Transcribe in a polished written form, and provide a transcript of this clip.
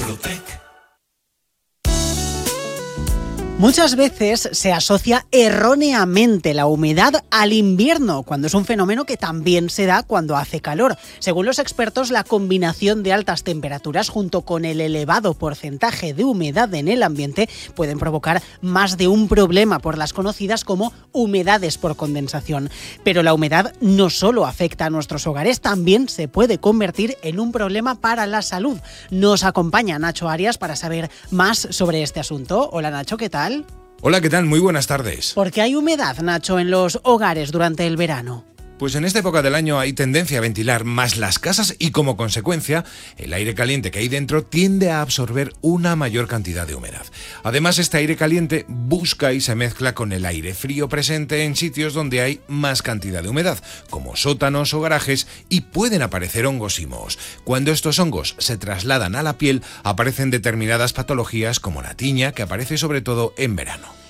Eurotech. Muchas veces se asocia erróneamente la humedad al invierno, cuando es un fenómeno que también se da cuando hace calor. Según los expertos, la combinación de altas temperaturas junto con el elevado porcentaje de humedad en el ambiente pueden provocar más de un problema por las conocidas como humedades por condensación. Pero la humedad no solo afecta a nuestros hogares, también se puede convertir en un problema para la salud. Nos acompaña Nacho Arias para saber más sobre este asunto. Hola Nacho, ¿qué tal? Hola, ¿qué tal? Muy buenas tardes. ¿Por qué hay humedad, Nacho, en los hogares durante el verano? Pues en esta época del año hay tendencia a ventilar más las casas y como consecuencia el aire caliente que hay dentro tiende a absorber una mayor cantidad de humedad. Además, este aire caliente busca y se mezcla con el aire frío presente en sitios donde hay más cantidad de humedad, como sótanos o garajes, y pueden aparecer hongos y mohos. Cuando estos hongos se trasladan a la piel, aparecen determinadas patologías como la tiña, que aparece sobre todo en verano.